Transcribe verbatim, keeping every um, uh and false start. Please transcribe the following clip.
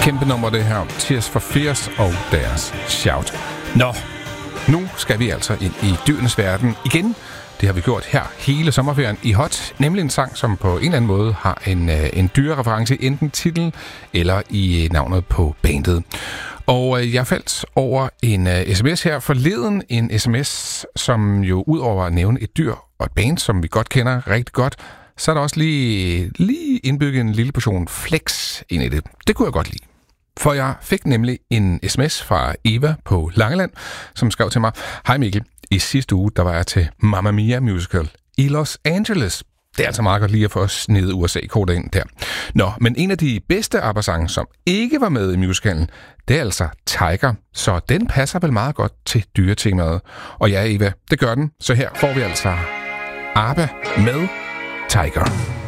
kæmpe nummer det her. Tears for Fears og deres Shout. Nå, nu skal vi altså ind i dyrenes verden igen. Det har vi gjort her hele sommerferien i Hot. Nemlig en sang, som på en eller anden måde har en, en dyrereference, enten titel eller i navnet på bandet. Og jeg faldt over en uh, sms her forleden. En sms, som jo udover at nævne et dyr og et band, som vi godt kender rigtig godt, så er der også lige, lige indbygget en lille portion flex ind i det. Det kunne jeg godt lide. For jeg fik nemlig en sms fra Eva på Langeland, som skrev til mig: Hej Mikkel, i sidste uge der var jeg til Mamma Mia musical i Los Angeles. Det er altså meget godt lige at få snedet U S A-kortet ind der. Nå, men en af de bedste ABBA-sange, som ikke var med i musicalen, det er altså Tiger. Så den passer vel meget godt til dyretemaet. Og ja, Eva, det gør den. Så her får vi altså ABBA med Tiger.